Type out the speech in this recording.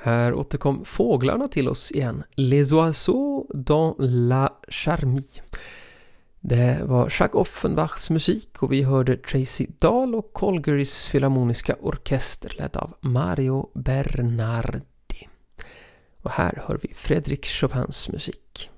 Här återkom fåglarna till oss igen. Les oiseaux dans la charmille. Det var Jacques Offenbachs musik och vi hörde Tracy Dahl och Calgarys Filharmoniska orkester ledd av Mario Bernardi. Och här hör vi Frédéric Chopins musik.